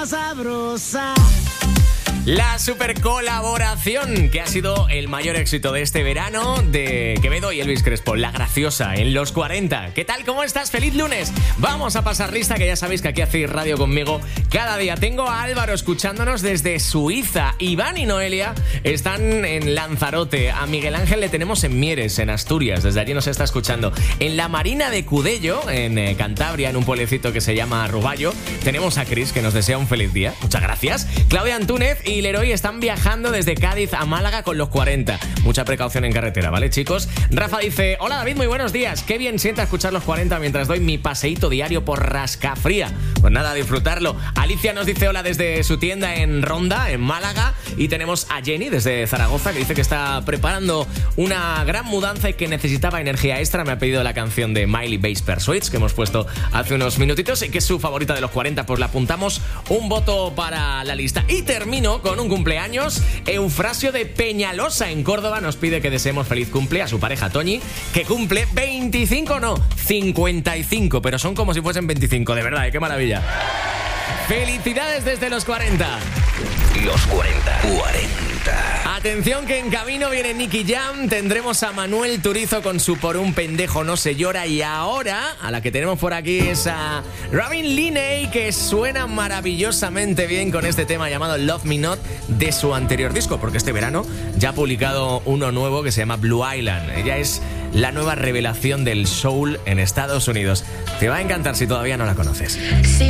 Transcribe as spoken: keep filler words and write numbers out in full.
cosa sabrosa. La super colaboración que ha sido el mayor éxito de este verano de Quevedo y Elvis Crespo, La Graciosa, en los cuarenta. ¿Qué tal? ¿Cómo estás? ¡Feliz lunes! Vamos a pasar lista, que ya sabéis que aquí hacéis radio conmigo cada día. Tengo a Álvaro escuchándonos desde Suiza. Iván y Noelia están en Lanzarote. A Miguel Ángel le tenemos en Mieres, en Asturias. Desde allí nos está escuchando. En la Marina de Cudello, en eh, Cantabria, en un pueblecito que se llama Ruballo, tenemos a Cris, que nos desea un feliz día. Muchas gracias. Claudia Antúnez y Leroy están viajando desde Cádiz a Málaga con los cuarenta. Mucha precaución en carretera, ¿vale, chicos? Rafa dice: hola David, muy buenos días. Qué bien sienta escuchar los cuarenta mientras doy mi paseíto diario por Rascafría. Pues nada, a disfrutarlo. Alicia nos dice hola desde su tienda en Ronda, en Málaga. Y tenemos a Jenny desde Zaragoza, que dice que está preparando una gran mudanza y que necesitaba energía extra. Me ha pedido la canción de Miley Bass Persuades, que hemos puesto hace unos minutitos y que es su favorita de los cuarenta. Pues la apuntamos, un voto para la lista. Y termino con un cumpleaños. Eufrasio de Peñalosa, en Córdoba, nos pide que deseemos feliz cumple a su pareja Toñi, que cumple veinticinco, no, cincuenta y cinco, pero son como si fuesen veinticinco, de verdad, ¿eh? ¡Qué maravilla! ¡Felicidades desde los cuarenta! Los cuarenta. cuarenta. Atención, que en camino viene Nicky Jam. Tendremos a Manuel Turizo con su Por un pendejo no se llora. Y ahora, a la que tenemos por aquí es a Robin Linney, que suena maravillosamente bien con este tema llamado Love Me Not de su anterior disco, porque este verano ya ha publicado uno nuevo que se llama Blue Island. Ella es la nueva revelación del soul en Estados Unidos. Te va a encantar si todavía no la conoces.